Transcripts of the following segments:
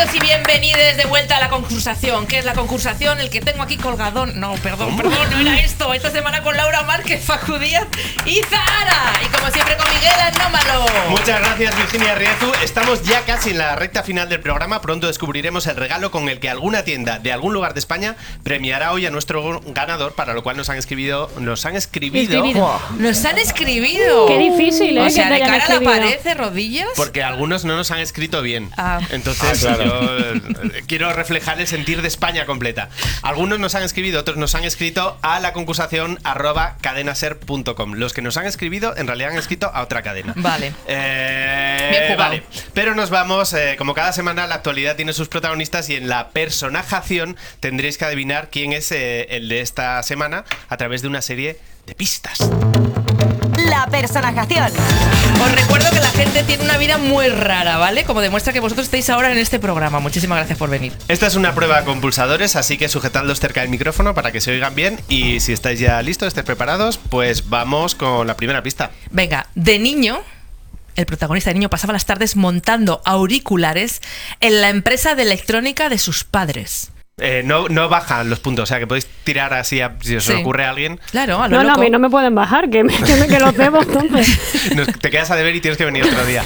Bienvenidos y bienvenides de vuelta a la concursación. ¿Qué es la concursación? El que tengo aquí colgadón. No, perdón, no era esto. Esta semana con Laura Márquez, Facu Díaz y Zahara. Y como siempre con Miguel Anómalo. Muchas gracias, Virginia Riezu. Estamos ya casi en la recta final del programa. Pronto descubriremos el regalo con el que alguna tienda de algún lugar de España premiará hoy a nuestro ganador, para lo cual nos han escribido. Nos han escribido. Qué difícil, ¿eh? O sea, que de cara escribido. a la pared, de rodillas. Porque algunos no nos han escrito bien. Entonces claro. yo quiero reflejar el sentir de España completa. Algunos nos han escrito, otros nos han escrito a la concursación @cadenaser.com. Los que nos han escrito en realidad han escrito a otra cadena. Vale. Bien jugado. Vale. Pero nos vamos, como cada semana la actualidad tiene sus protagonistas y en la personajación tendréis que adivinar quién es el de esta semana a través de una serie de pistas. La personajación. Os recuerdo que la gente tiene una vida muy rara, ¿vale? Como demuestra que vosotros estáis ahora en este programa. Muchísimas gracias por venir. Esta es una prueba con pulsadores, así que sujetadlos cerca del micrófono para que se oigan bien. Y si estáis ya listos, estáis preparados, pues vamos con la primera pista. Venga, de niño, el protagonista de niño pasaba las tardes montando auriculares en la empresa de electrónica de sus padres. No bajan los puntos, o sea que podéis tirar así si os ocurre a alguien. Claro, a lo No, loco. a mí no me pueden bajar, que lo debo entonces. Te quedas a deber y tienes que venir otro día.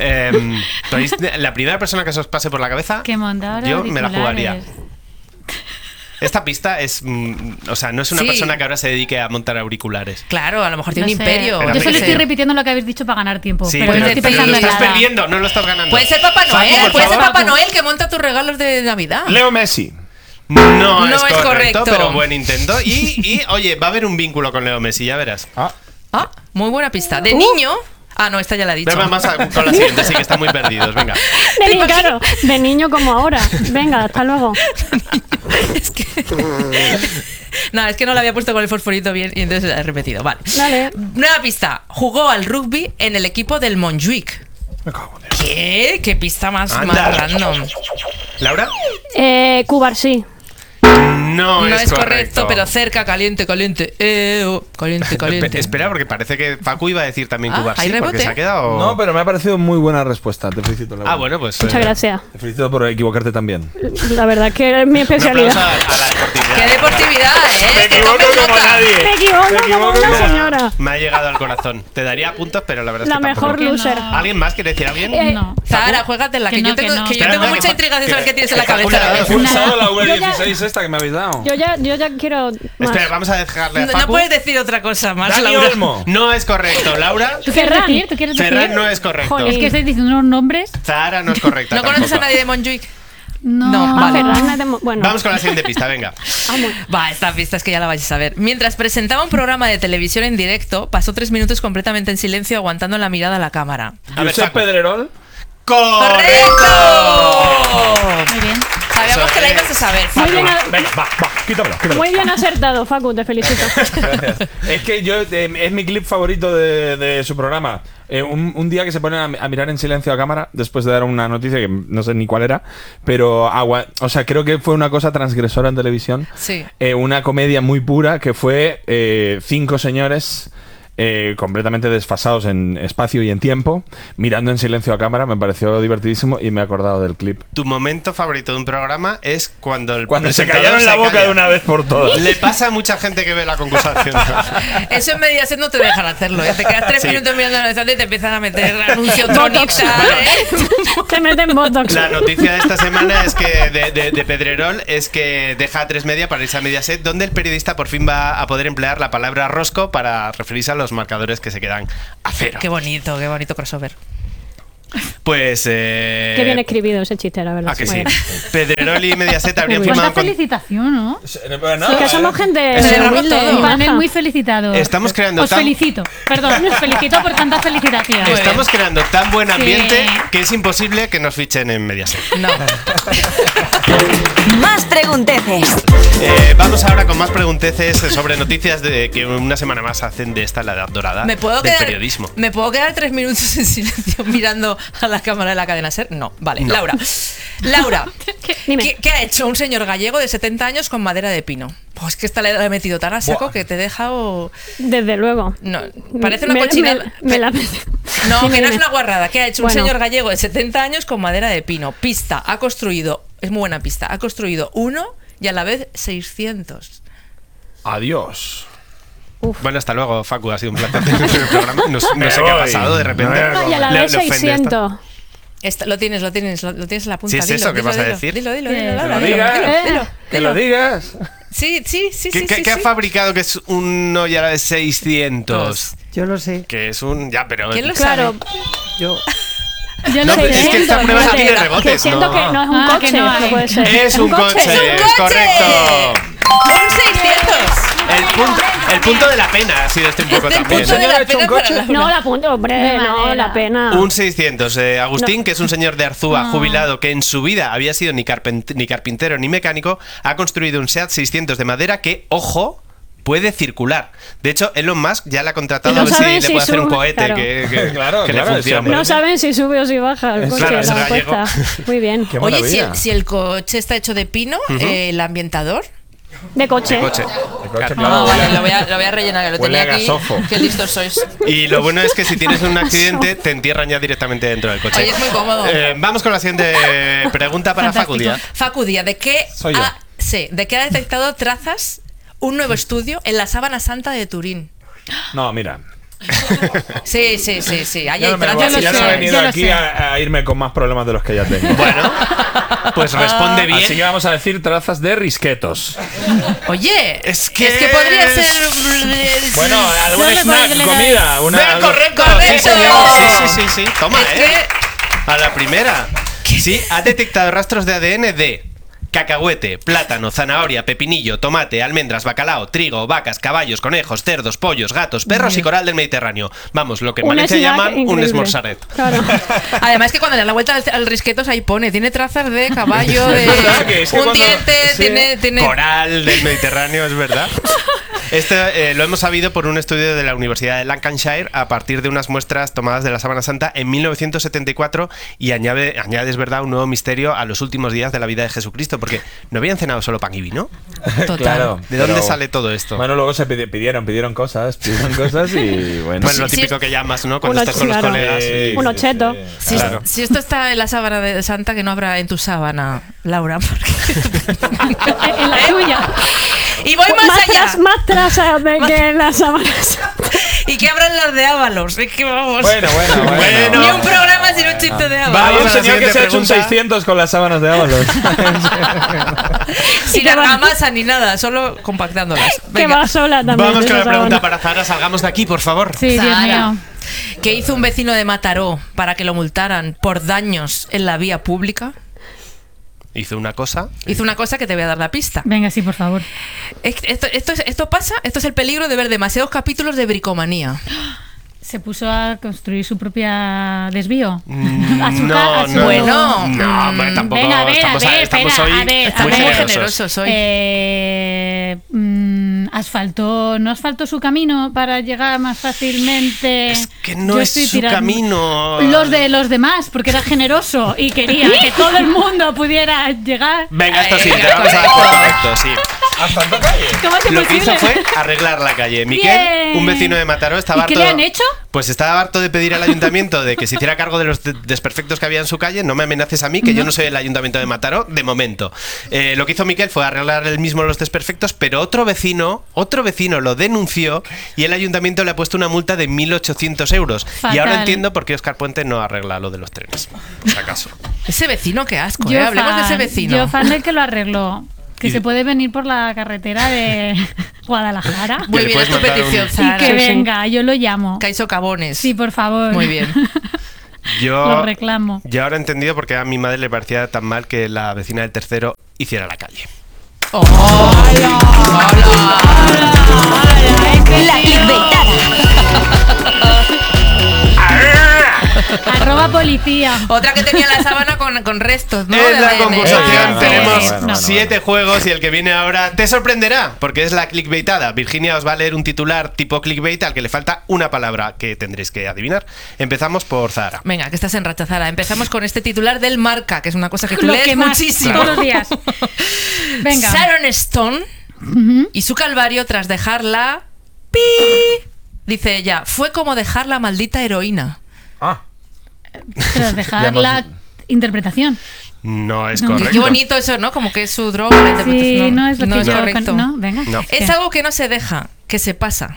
La primera persona que se os pase por la cabeza, que montara yo me la auriculares. jugaría. Esta pista es, o sea, no es una persona que ahora se dedique a montar auriculares. Claro, a lo mejor tiene un sé. imperio. Yo solo estoy repitiendo lo que habéis dicho para ganar tiempo. Sí, pero no estoy pensando lo en estás nada. perdiendo, no lo estás ganando. Puede ser Papá Noel, Facu, por puede ser favor. Papá Noel que monta tus regalos de Navidad. Leo Messi. No es es correcto. pero buen intento. Y oye, va a haber un vínculo con Leo Messi, ya verás. Muy buena pista. De niño. No, esta ya la he dicho. Vamos con la siguiente, sí que están muy perdidos. Venga. Claro, de niño como ahora. Venga, hasta luego. Es que. No, es que no la había puesto con el fosforito bien y entonces la he repetido. Vale. Dale. Nueva pista. Jugó al rugby en el equipo del Montjuic. Me cago en Dios. ¿Qué? ¿Qué pista más random? ¿Laura? Cubarsí. No es correcto, pero cerca, caliente. Caliente. Espera, porque parece que Facu iba a decir también Cubarsí, ¿hay rebote? porque se ha quedado. No, pero me ha parecido muy buena respuesta. Te felicito, Laura. Bueno, pues. Muchas gracias. Te felicito por equivocarte también. La verdad que es mi Un aplauso especialidad. a la deportividad. ¡Qué deportividad, Me Que equivoco tomes como nota. nadie. Me equivoco como una señora. Me ha llegado al corazón. Te daría puntos, pero la verdad La es que mejor tampoco. loser. no. ¿Alguien más quiere decir alguien? No. Zahara, juégatela, que Que yo no, tengo, que no. que yo Espera, tengo espera, mucha que intriga de saber que- qué tienes en la que Facu cabeza. le ha He pulsado la Yo ya- V16 esta que me habéis dado. Yo ya quiero más. Espera, vamos a dejarle a No Facu. puedes decir otra cosa más, Dani Laura. Olmo. No es correcto. Laura. ¿Tú quieres Ferran. decir? ¿Tú quieres decir? Ferran no es correcto. Jolín. Es que estáis diciendo unos nombres. Zahara no es correcta. ¿No conoces a tampoco. nadie de Montjuic? No. Vale. Ferran es de bueno. Vamos con la siguiente pista, venga. Va, esta pista es que ya la vais a saber. Mientras presentaba un programa de televisión en directo, pasó 3 minutos completamente en silencio aguantando la mirada a la cámara. A ver, Josep Facu. Pedrerol. ¡Correcto! Muy bien. Sabíamos Eso que la es. ibas a saber. Muy bien, Venga, va, quítamelo. muy bien acertado, Facu, te felicito. Gracias. Es que yo es mi clip favorito de su programa. Un día que se ponen a mirar en silencio a cámara después de dar una noticia que no sé ni cuál era, pero o sea, creo que fue una cosa transgresora en televisión. Sí. Una comedia muy pura que fue 5 señores completamente desfasados en espacio y en tiempo, mirando en silencio a cámara. Me pareció divertidísimo y me he acordado del clip. Tu momento favorito de un programa es cuando el Cuando se presentador callaron la se boca calla. de una vez por todas. Le pasa a mucha gente que ve la concursación. Eso en Mediaset no te dejan hacerlo. Te quedas 3 Sí. minutos mirando la y te empiezan a meter anuncio tronista. Te meten botox. La noticia de esta semana es que de Pedrerol es que deja a 3 Media para irse a Mediaset, donde el periodista por fin va a poder emplear la palabra rosco para referirse a los marcadores que se quedan a 0. Qué bonito crossover. Pues Qué bien escribido ese chiste, la verdad. ¿a que Muy sí? bien. Pedrerol y Mediaset habrían Muy bien. firmado Cuánta felicitación, ¿no? Bueno, Es que somos gente Celebramos humilde todo. y Un maja. panel muy felicitado. Estamos creando Os felicito. Perdón, os felicito por tanta felicitación. Estamos creando tan buen Sí. ambiente que es imposible que nos fichen en Mediaset. No. Más pregunteces. Vamos ahora con más pregunteces sobre noticias de que una semana más hacen de esta la edad dorada ¿Me puedo del quedar, periodismo. ¿Me puedo quedar 3 minutos en silencio mirando a la cámara de la cadena SER? No, vale. No. Laura, Dime. ¿qué ha hecho un señor gallego de 70 años con madera de pino? Pues que esta le he metido tan a saco Buah. que te he dejado... Desde luego. No, parece una cochinada. Me la No, Dime, que no es dime. una guarrada. ¿Qué ha hecho un Bueno. señor gallego de 70 años con madera de pino? Pista, ha construido, es muy buena pista, ha construido 1 y a la vez 600. Adiós. Bueno, hasta luego, Facu. Ha sido un placer tener el programa. No sé qué ha voy. pasado de repente. Y a la Le- vez le ofende esta. 600. Lo tienes en la punta. Sí, es dilo, eso, ¿qué dilo, vas a dilo. decir? Dilo, Que Laura, lo dilo, digas. dilo. Que lo digas. Sí. ¿Qué ha fabricado que es uno y a la vez 600? Yo lo sé. Que es un... Ya, pero... ¿Quién lo Claro, sabe? Yo. Yo No, lo pero es que 600, esta prueba no espérate, tiene rebotes, que siento ¿no? que no es un Ah, coche, que no hay. no puede ser. Es un coche, ¡Es un es coche! correcto. ¡Un 600! El punto de la pena ha sido un poco El también. punto de señor la ha hecho un pena para coche? Laura. No, la punta, hombre, De no, madera. la pena. Un 600. Agustín, que es un señor de Arzúa, jubilado, que en su vida había sido ni carpintero ni mecánico, ha construido un SEAT 600 de madera que, ojo, puede circular. De hecho, Elon Musk ya le ha contratado Y no a ver si saben le si puede hacer un sube, cohete claro. Claro, que le claro, funcione. No saben si sube o si baja el coche, Claro, es la gallego. respuesta. Muy bien. Qué Oye, maravilla. si el coche está hecho de pino, el ambientador. De coche. Coche. El coche, Claro. claro, Vale, huele- lo voy a rellenar, que lo Huele tenía a aquí. gasofo. Qué listos sois. Y lo bueno es que si tienes un accidente, te entierran ya directamente dentro del coche. Oye, es muy cómodo. Vamos con la siguiente pregunta para Facu Fantástico. Díaz. Facu Díaz, ¿de qué Soy yo. ¿de qué ha detectado trazas un nuevo estudio en la Sábana Santa de Turín? No, mira. Sí. Ahí Ya hay no, me trazas. voy- ya no he sé, venido yo lo aquí sé. a irme con más problemas de los que ya tengo. Bueno, pues responde bien. Así que vamos a decir trazas de risquetos. Oye, Es que podría ser. Bueno, algún No le snack, puedes leer. comida. Una, Venga, correcto. Sí, Correcto. señor. Sí. Toma, Es que- A la primera. Sí, ha detectado rastros de ADN de cacahuete, plátano, zanahoria, pepinillo, tomate, almendras, bacalao, trigo, vacas, caballos, conejos, cerdos, pollos, gatos, perros y coral del Mediterráneo. Vamos, lo que en Un Valencia snack llaman un increíble. esmorzaret. Claro. Además que cuando le da la vuelta al risquetos ahí pone, tiene trazas de caballo, de verdad que es que un cuando- diente, sí. tiene Coral del Mediterráneo, es verdad. Esto lo hemos sabido por un estudio de la Universidad de Lancashire a partir de unas muestras tomadas de la Sábana Santa en 1974 y añade, es verdad, un nuevo misterio a los últimos días de la vida de Jesucristo, porque no habían cenado solo pan y vino. Total. Claro. ¿De dónde pero- sale todo esto? Bueno, luego se pidieron cosas y bueno. Bueno, lo Sí, típico sí. que llamas, ¿no? Cuando Uno- estás con los claro. colegas. Sí, Un ocheto. Si, Claro. si esto está en la sábana de Santa, que no habrá en tu sábana, Laura. En la tuya. Y voy más allá. Más trazas de que en las sábanas. ¿Y qué habrán las de Ábalos? Es que vamos. Bueno. Ni un programa sin un chiste de Hay Ábalos. Vamos un a la señor que siguiente se ha hecho un pregunta. 600 con las sábanas de Ábalos. Sin argamasa ni nada, solo compactándolas. Que Venga. va sola también. Vamos con la esa pregunta sábana. para Zara. Salgamos de aquí, por favor. Sí, Dios Sara, mío. ¿qué hizo un vecino de Mataró para que lo multaran por daños en la vía pública? Hizo una cosa. Hizo una cosa que te voy a dar la pista. Venga, sí, por favor. Esto pasa, esto es el peligro de ver demasiados capítulos de bricomanía. Se puso a construir su propia desvío. No, no. Bueno. No, hombre, tampoco. Venga, a ver, estamos espera, estamos hoy a ver, Estamos muy muy generosos. generosos hoy. ¿No asfaltó su camino para llegar más fácilmente? Es que no Yo es estoy su camino. Los de los demás, porque era generoso y quería que todo el mundo pudiera llegar. Venga, esto sí, Venga, te vamos a dar correcto. correcto, sí. ¿Hasta calle? ¿Cómo es Lo que hizo posible? fue arreglar la calle. Miquel, Bien. un vecino de Mataró, estaba ¿Y qué harto. le han hecho? Pues estaba harto de pedir al ayuntamiento de que se hiciera cargo de los desperfectos que había en su calle. No me amenaces a mí, que yo no soy el ayuntamiento de Mataró, de momento. Lo que hizo Miquel fue arreglar él mismo los desperfectos, pero otro vecino lo denunció y el ayuntamiento le ha puesto una multa de 1.800 euros. Y ahora Fatal. entiendo por qué Óscar Puente no arregla lo de los trenes, por si acaso. Ese vecino, qué asco, ¿eh? Hablemos de ese vecino. Yo fan del que lo arregló. Que Y- se puede venir por la carretera de Guadalajara. Muy le bien, es puedes tu mandar petición, un- Y Zara. que Sí, sí. venga, yo lo llamo. Caiso Cabones. Sí, por favor. Muy bien. Yo, Lo reclamo. yo ahora he entendido por qué a mi madre le parecía tan mal que la vecina del tercero hiciera la calle. La clickbaitada. Arroba policía. Otra que tenía la sábana con restos, ¿no? En De la ADN. concursación Ah, tenemos bueno. 7 juegos y el que viene ahora te sorprenderá porque es la clickbaitada. Virginia os va a leer un titular tipo clickbait al que le falta una palabra que tendréis que adivinar. Empezamos por Zara. Venga, que estás en racha, Zara. Empezamos con este titular del Marca, que es una cosa que tú Lo lees que más, muchísimo. todos los días. Venga. Sharon Stone y su calvario tras dejarla... Dice ella, fue como dejar la maldita heroína. Tras dejar la interpretación. No es No, correcto. Qué bonito eso, ¿no? Como que es su droga. La interpretación. Sí, no es lo que yo correcto. No, venga. No. Es algo que no se deja, que se pasa.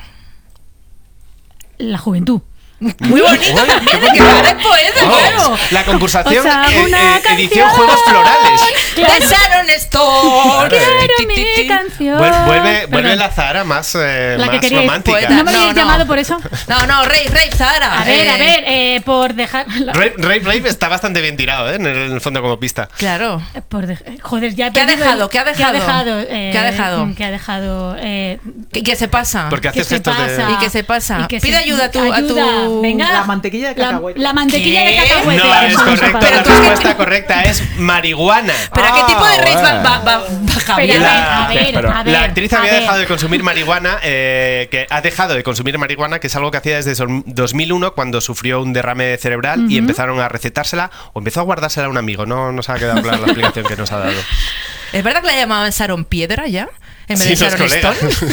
La juventud. Muy bonito también, que ahora es poeta, claro. La concursación, O sea, una edición canción. Juegos Florales. De Sharon Stone. Quiero mi canción. Vuelve Perdón. la Zahara más, La que más queríais. romántica. ¿No me No, habéis no. llamado por eso? No, Rave, Zahara. A ver, por dejar... Rave está bastante bien tirado, en el fondo como pista. Claro. Joder, ya he ¿Qué ha perdido dejado? el- ¿Qué ha ¿Qué ha dejado? dejado? ¿Qué ha dejado? ¿Qué ha dejado? Que se pasa. Porque ¿Qué haces se gestos pasa? de... Y que se pasa. Y que Pide se- ayuda a tu... ayuda. Venga. La mantequilla de cacahuete. La mantequilla ¿Qué? de cacahuete. No es Eso no se correcto, pasa. la Pero tú es que- respuesta correcta es marihuana. ¿Pero a qué tipo de rave bueno. va Javier? Pero La- pero- La actriz a había ver. dejado de consumir marihuana, que ha dejado de consumir marihuana, que es algo que hacía desde 2001 cuando sufrió un derrame cerebral y empezaron a recetársela o empezó a guardársela a un amigo. No se ha quedado clara la explicación que nos ha dado. ¿Es verdad que la llamaban Sharon Piedra ya? En vez Sí, de los Sharon colegas. Stone.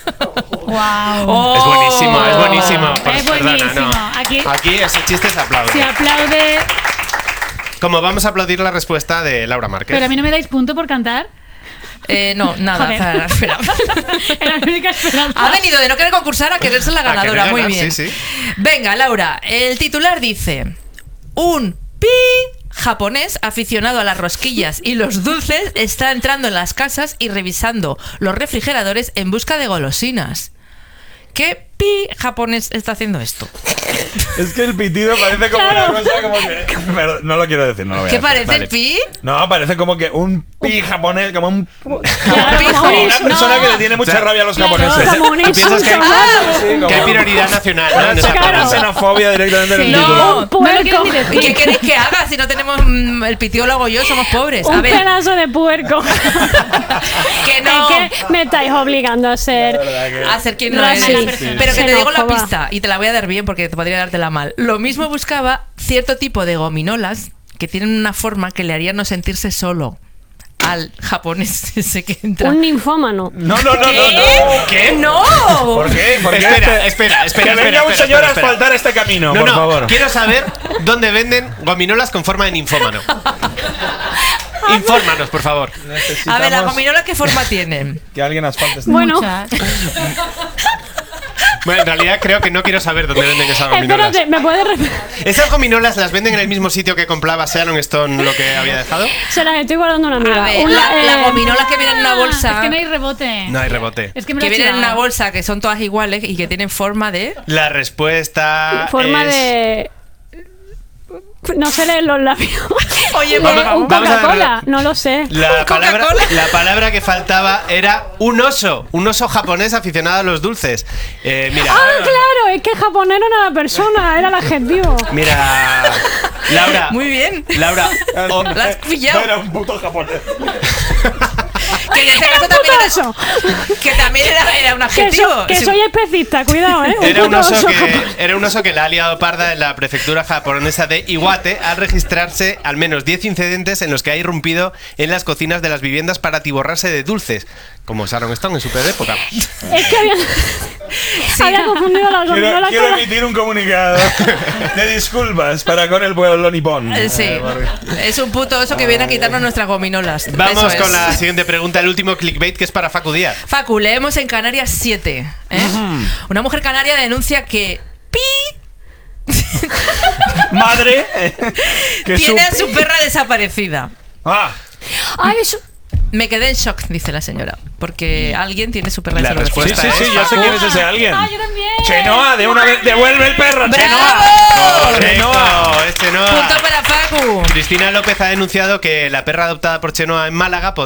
Wow. Oh. Es buenísimo, es buenísimo. Es Perdona, buenísimo. no. Aquí- ese chiste se aplaude. Se aplaude. Como vamos a aplaudir la respuesta de Laura Márquez. Pero a mí no me dais punto por cantar. No, nada, Joder. Zahara, espera. Era la única esperanza. Ha venido de no querer concursar a querer ser la A querer ganadora. Muy ganar, bien. sí. Venga, Laura, el titular dice: un pi japonés aficionado a las rosquillas y los dulces está entrando en las casas y revisando los refrigeradores en busca de golosinas. ¿Qué pi japonés está haciendo esto? Es que el pitido parece como una cosa como que... Pero no lo quiero decir, no lo voy a ¿Qué decir. parece Vale. el pi? No, parece como que un pi japonés, como un... Claro, pijo. como Una persona no. que le tiene mucha O sea, rabia a los claro, japoneses. Como un piensas que- insulto. Sí, como- Que hay prioridad nacional, ¿no? En Una esa Claro. pregunta. xenofobia directamente en el Sí. título. No, No lo quiero ni ¿Y decir. qué queréis que haga si no tenemos el pitiólogo yo? Somos pobres. A Un ver, pedazo de puerco. que no. Es que me estáis obligando a ser. A ser quien no Racista. eres. Sí. Pero que te digo la Xenófoba. pista y te la voy a dar bien porque te podría dártela mal. Lo mismo buscaba cierto tipo de gominolas que tienen una forma que le haría no sentirse solo al japonés ese que entra. Un ninfómano. No, no, no, no, ¿Qué? no. ¿Qué? ¡No! ¿Por qué? ¿Por qué Espera, este- espera. Que venga un señor a asfaltar este camino, No, por no, favor. quiero saber dónde venden gominolas con forma de ninfómano. Infórmanos, por favor. A ver, ¿las Necesitamos gominolas qué forma tienen? que alguien asfalte este Bueno. Muchas. Bueno, en realidad creo que no quiero saber dónde venden esas gominolas. Espérate, ¿me puedes repetir? ¿Esas gominolas las venden en el mismo sitio que compraba Sharon Stone lo que había dejado? Se las estoy guardando a una amiga. A ver, Una, la gominola que viene en una bolsa. Es que no hay rebote. No hay rebote. Es que me lo Que he vienen en una chivado. bolsa que son todas iguales y que tienen forma de. La respuesta forma es... de. No sé leer los labios. Oye, De por un favor. vamos a ver. Coca-Cola, no lo sé. ¿Coca-Cola? La palabra que faltaba era un oso japonés aficionado a los dulces. Mira, Ah, claro, es que japonés no era la persona, era el adjetivo. mira, Laura. Muy bien. Laura, La has pillado. Era un puto japonés. Que en este caso también era, Oso. que también era un Que, adjetivo. que Sí. soy especista, cuidado, ¿eh? era un puto oso japonés. era un oso que la ha liado parda en la prefectura japonesa de Iwate al registrarse al menos 10 incidentes en los que ha irrumpido en las cocinas de las viviendas para atiborrarse de dulces, como Sharon Stone en su peor época. Es que había confundido las gominolas Quiero con la- emitir un comunicado de disculpas para con el pueblo nipón. Sí. Es un puto oso que viene a quitarnos nuestras gominolas. Vamos Eso es. con la siguiente pregunta, el último clickbait, que es para Facu Díaz. Facu, leemos en Canarias 7. Una mujer canaria denuncia que Madre, que tiene a su- su perra desaparecida. Ah, Ay, eso. Me quedé en shock, dice la señora, porque alguien tiene su perra La desaparecida. sí, respuesta sí, sí, yo sé quién es ese alguien. Ah, yo también. Chenoa, de una vez, devuelve el perro, Chenoa. ¡Bravo! Chenoa. Es Chenoa. Punto para Facu. Cristina López ha denunciado que la perra adoptada por Chenoa en Málaga